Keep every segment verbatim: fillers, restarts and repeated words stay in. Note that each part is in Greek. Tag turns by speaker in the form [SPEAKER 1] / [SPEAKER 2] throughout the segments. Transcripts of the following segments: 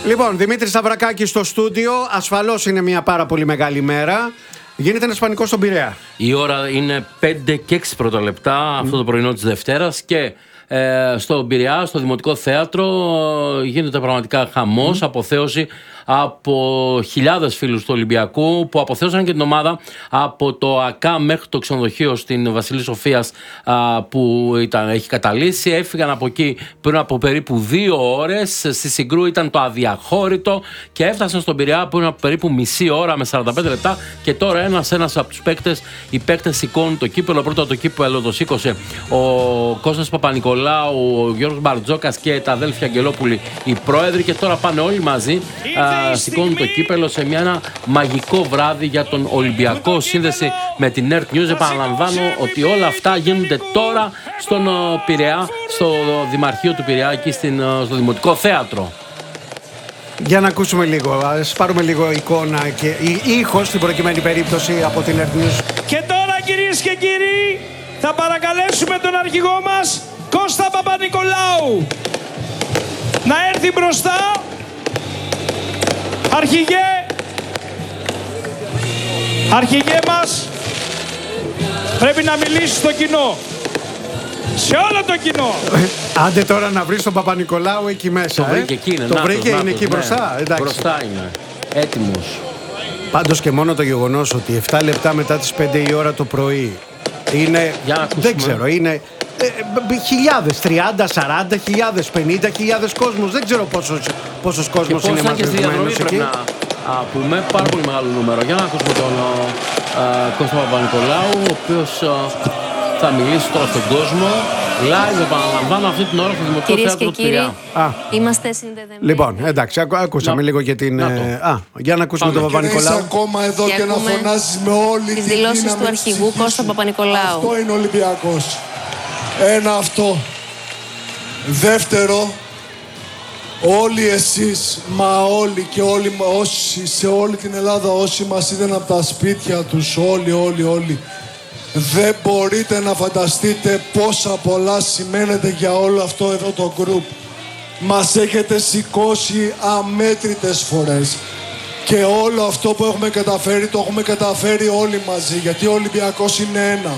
[SPEAKER 1] Λοιπόν, Δημήτρη Σταυρακάκη στο στούντιο. Ασφαλώς είναι μια πάρα πολύ μεγάλη μέρα. Γίνεται ένα πανικό στον Πειραιά.
[SPEAKER 2] Η ώρα είναι πέντε και έξι πρώτα λεπτά, mm. αυτό το πρωινό της Δευτέρας, και ε, στο Πειραιά, στο Δημοτικό Θέατρο, γίνεται πραγματικά χαμός, mm. αποθέωση από χιλιάδες φίλους του Ολυμπιακού που αποθέωσαν και την ομάδα από το ΑΚΑ μέχρι το ξενοδοχείο στην Βασιλής Σοφίας α, που ήταν, έχει καταλύσει. Έφυγαν από εκεί πριν από περίπου δύο ώρες. Στη Συγκρού ήταν το αδιαχώρητο και έφτασαν στον Πειραιά πριν από περίπου μισή ώρα με σαράντα πέντε λεπτά. Και τώρα ένας ένας από τους παίκτες, οι παίκτες σηκώνουν το κύπελο. Πρώτα το κύπελο το σήκωσε ο Κώστας Παπα-Νικολάου, ο Γιώργος Μπαρτζόκας και τα αδέλφια Αγγελόπουλοι, οι πρόεδροι, και τώρα πάνε όλοι μαζί. Σηκώνουν το κύπελο σε μια, ένα μαγικό βράδυ για τον Ολυμπιακό. Σύνδεση με την Earth News. Επαναλαμβάνω ότι όλα αυτά γίνονται τώρα στον Πειραιά, στο Δημαρχείο του Πειραιά, εκεί στην, στο Δημοτικό Θέατρο.
[SPEAKER 1] Για να ακούσουμε λίγο, ας πάρουμε λίγο εικόνα και ήχο στην προκειμένη περίπτωση από την Earth News.
[SPEAKER 3] Και τώρα, κυρίες και κύριοι, θα παρακαλέσουμε τον αρχηγό μας Κώστα Παπα-Νικολάου να έρθει μπροστά. Αρχηγέ, αρχηγέ μας, πρέπει να μιλήσει στο κοινό, σε όλο το κοινό.
[SPEAKER 1] Άντε τώρα να βρεις τον Παπα-Νικολάου εκεί μέσα.
[SPEAKER 2] Το βρήκε
[SPEAKER 1] ε?
[SPEAKER 2] εκεί, είναι.
[SPEAKER 1] Το
[SPEAKER 2] νάτος,
[SPEAKER 1] βρήκε,
[SPEAKER 2] νάτος,
[SPEAKER 1] είναι εκεί
[SPEAKER 2] ναι.
[SPEAKER 1] μπροστά. Εντάξει.
[SPEAKER 2] Μπροστά είναι, έτοιμος.
[SPEAKER 1] Πάντως και μόνο το γεγονός ότι επτά λεπτά μετά τις πέντε η ώρα το πρωί είναι, δεν ξέρω, είναι ε, χιλιάδες, τριάντα, σαράντα χιλιάδες, πενήντα χιλιάδες κόσμος. Δεν ξέρω πόσος, πόσος κόσμος είναι μαζεμένος εκεί.
[SPEAKER 2] Να α, πούμε πάρα πολύ μεγάλο νούμερο. Για να ακούσουμε τον α, Κώστα Παπα-Νικολάου, ο οποίος α, θα μιλήσει τώρα στον κόσμο. Live, επαναλαμβάνω, αυτή την ώρα στο Δημοτικό Θέατρο του Πειραιά.
[SPEAKER 4] Είμαστε συνδεδεμένοι.
[SPEAKER 1] Λοιπόν, εντάξει, ακού, ακούσαμε να, λίγο για την. Ε, α, για να ακούσουμε Πάμε. τον Παπα-Νικολάου.
[SPEAKER 5] Είσαι ακόμα εδώ και, και να φωνάζεις με όλη
[SPEAKER 4] τις
[SPEAKER 5] τη
[SPEAKER 4] δηλώσεις του αρχηγού Κώστα Παπα-Νικολάου.
[SPEAKER 5] Αυτό είναι Ολυμπιακός. Ένα αυτό. Δεύτερο, όλοι εσείς, μα όλοι και όλοι όσοι, σε όλη την Ελλάδα, όσοι μας είδαν από τα σπίτια τους, όλοι, όλοι, όλοι, δεν μπορείτε να φανταστείτε πόσα πολλά σημαίνετε για όλο αυτό εδώ το γκρουπ. Μας έχετε σηκώσει αμέτρητες φορές. Και όλο αυτό που έχουμε καταφέρει, το έχουμε καταφέρει όλοι μαζί, γιατί ο Ολυμπιακός είναι ένα.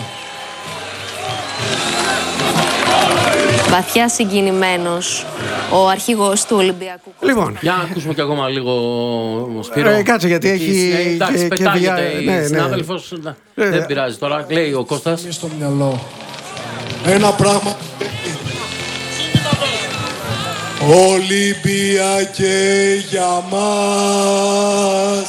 [SPEAKER 4] Βαθιά συγκινημένος ο αρχηγός του Ολυμπιακού.
[SPEAKER 1] Λοιπόν,
[SPEAKER 2] για να ακούσουμε και ακόμα λίγο Σπύρο.
[SPEAKER 1] Ε, κάτσε, γιατί έχει.
[SPEAKER 2] Ε, εντάξει,
[SPEAKER 1] και,
[SPEAKER 2] πετάγεται
[SPEAKER 1] και,
[SPEAKER 2] η
[SPEAKER 1] ναι, ναι.
[SPEAKER 2] συνάδελφος. Ναι. Δεν πειράζει τώρα. Λέει ο Κώστας.
[SPEAKER 5] Στο μυαλό. Ένα πράγμα. Ολυμπιακέ για μας.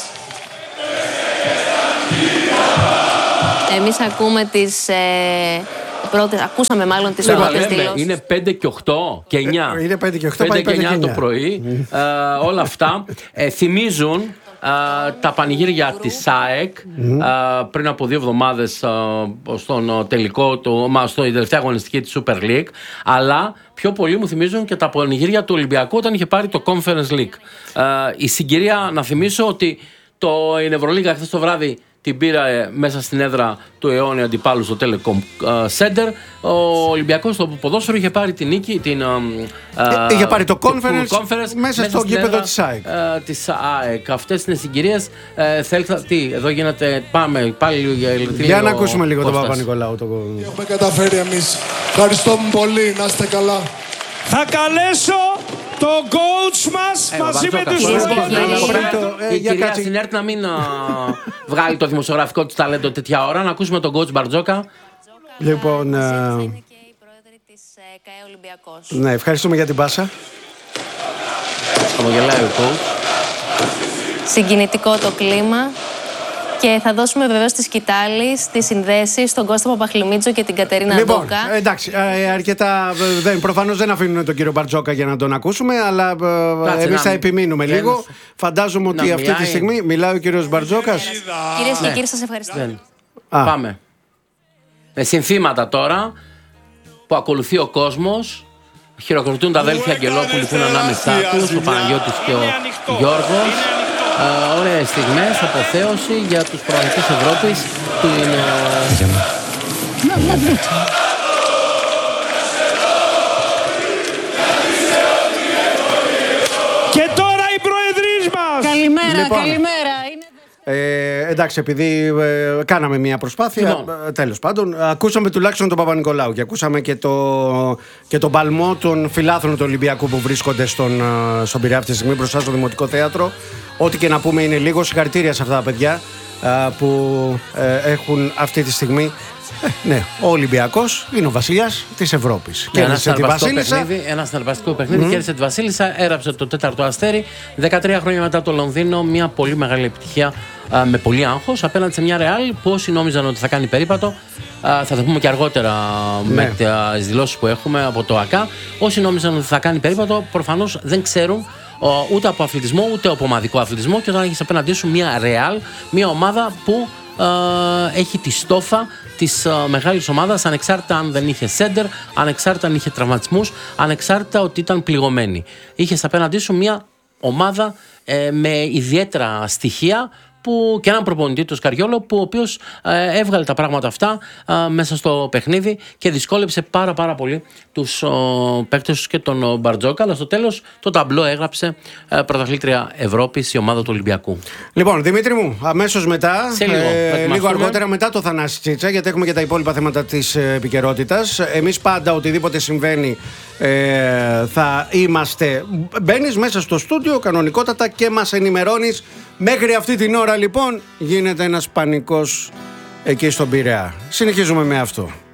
[SPEAKER 4] Εμείς ακούμε τις. Ε... Πρώτες, ακούσαμε μάλλον τις πρώτες δηλώσεις.
[SPEAKER 2] Είναι πέντε και οκτώ και εννιά.
[SPEAKER 1] Ε, είναι πέντε και οκτώ,
[SPEAKER 2] πέντε και εννιά το πρωί. ε, όλα αυτά ε, θυμίζουν ε, τα πανηγύρια της ΑΕΚ mm. ε, πριν από δύο εβδομάδες ε, στον τελικό, το, μα, στο τελευταία αγωνιστική της Super League. Αλλά πιο πολύ μου θυμίζουν και τα πανηγύρια του Ολυμπιακού όταν είχε πάρει το Conference League. Ε, η συγκυρία, να θυμίσω ότι το, η Ευρωλίγα χθες το βράδυ την πήρε μέσα στην έδρα του αιώνιου αντιπάλου στο Telecom Center. Ο Ολυμπιακός στο ποδόσφαιρο είχε πάρει την νίκη. Την,
[SPEAKER 1] ε, είχε πάρει το conference, conference μέσα στο γήπεδο της ΑΕΚ.
[SPEAKER 2] Ε, της ΑΕΚ. Αυτές είναι συγκυρίες. Ε, θέλετε, τι, εδώ γίνεται. Πάμε πάλι για ηλεκτρική.
[SPEAKER 1] Για να ακούσουμε λίγο τον Παπα-Νικολάου. Το...
[SPEAKER 5] Έχουμε καταφέρει εμείς. Ευχαριστώ πολύ. Να είστε καλά.
[SPEAKER 3] Θα καλέσω το coach μας ε, μαζί με τους
[SPEAKER 2] ε, η κυρία στην ΕΡΤ να μην βγάλει το δημοσιογραφικό του ταλέντο τέτοια ώρα. Να ακούσουμε τον coach Μπαρτζόκα.
[SPEAKER 1] Λοιπόν,
[SPEAKER 4] είναι και η πρόεδρη της ΚΑΕ Ολυμπιακός.
[SPEAKER 1] Ναι, ευχαριστούμε για την πάσα.
[SPEAKER 2] Χαμογελάει ο coach.
[SPEAKER 4] Συγκινητικό το κλίμα. Και θα δώσουμε βεβαίως τη σκητάλη στις συνδέσεις στον Κώστα Παπαχλημίτζο και την Κατερίνα
[SPEAKER 1] λοιπόν,
[SPEAKER 4] Ντόκα.
[SPEAKER 1] Εντάξει, ε, αρκετά. Δεν, προφανώς δεν αφήνουν τον κύριο Μπαρτζόκα για να τον ακούσουμε, αλλά ε, εμείς θα επιμείνουμε yeah. λίγο. Φαντάζομαι ότι αυτή μιλάει. τη στιγμή μιλάει ο κύριος Μπαρτζόκας.
[SPEAKER 4] Κυρίες και κύριοι, σας ευχαριστώ.
[SPEAKER 2] Πάμε. Με συνθήματα τώρα που ακολουθεί ο κόσμος. Χειροκροτούν τα αδέλφια Αγγελόπουλοι που είναι ανάμεσά τους, ο Παναγιώτης και ο Γιώργος. Uh, ωραίες στιγμές, αποθέωση για τους προαγωγούς Ευρώπης που είναι...
[SPEAKER 3] Και τώρα η
[SPEAKER 1] Λοιπόν,
[SPEAKER 6] καλημέρα. Είναι...
[SPEAKER 1] Ε, εντάξει, επειδή ε, κάναμε μια προσπάθεια,
[SPEAKER 2] Λοιπόν.
[SPEAKER 1] ε, τέλος πάντων, ακούσαμε τουλάχιστον τον Παπα-Νικολάου και ακούσαμε και το, και τον παλμό των φιλάθλων του Ολυμπιακού που βρίσκονται στον, στον Πειραιά αυτή τη στιγμή μπροστά στο Δημοτικό Θέατρο. Ό,τι και να πούμε είναι λίγο. Συγχαρητήρια σε αυτά τα παιδιά ε, που ε, έχουν αυτή τη στιγμή. Ε, ναι, ο Ολυμπιακός είναι ο βασιλιάς της Ευρώπης.
[SPEAKER 2] Ναι,
[SPEAKER 1] Κέρδισε τη Βασίλισσα.
[SPEAKER 2] Ένα συναρπαστικό παιχνίδι, mm. κέρδισε τη Βασίλισσα, έραψε το τέταρτο αστέρι. δεκατρία χρόνια μετά το Λονδίνο, μια πολύ μεγάλη επιτυχία α, με πολύ άγχος απέναντι σε μια Ρεάλ που όσοι νόμιζαν ότι θα κάνει περίπατο. Α, θα το πούμε και αργότερα ναι. με τις δηλώσεις που έχουμε από το ΑΚΑ. Όσοι νόμιζαν ότι θα κάνει περίπατο, προφανώς δεν ξέρουν ούτε από αθλητισμό ούτε από ομαδικό αθλητισμό. Και όταν έχεις απέναντί σου μια Ρεάλ, μια ομάδα που Uh, έχει τη στόφα της uh, μεγάλης ομάδας, ανεξάρτητα αν δεν είχε σέντερ, ανεξάρτητα αν είχε τραυματισμούς, ανεξάρτητα ότι ήταν πληγωμένη. Είχες απέναντί σου μια ομάδα ε, με ιδιαίτερα στοιχεία που, και έναν προπονητή, του Σκαριόλο, που ο οποίος ε, έβγαλε τα πράγματα αυτά ε, μέσα στο παιχνίδι και δυσκόλεψε πάρα πάρα πολύ τους ε, παίκτες και τον Μπαρτζόκα, αλλά στο τέλος το ταμπλό έγραψε ε, πρωταθλήτρια Ευρώπης η ομάδα του Ολυμπιακού.
[SPEAKER 1] Λοιπόν, Δημήτρη μου, αμέσως μετά,
[SPEAKER 2] Σε λίγο,
[SPEAKER 1] ε, λίγο αργότερα μετά το Θανάση Τσίτσα, γιατί έχουμε και τα υπόλοιπα θέματα της ε, επικαιρότητας. Εμείς πάντα οτιδήποτε συμβαίνει ε, θα είμαστε. Μπαίνεις μέσα στο στούντιο κανονικότατα και μας ενημερώνεις. Μέχρι αυτή την ώρα λοιπόν γίνεται ένας πανικός εκεί στον Πειραιά. Συνεχίζουμε με αυτό.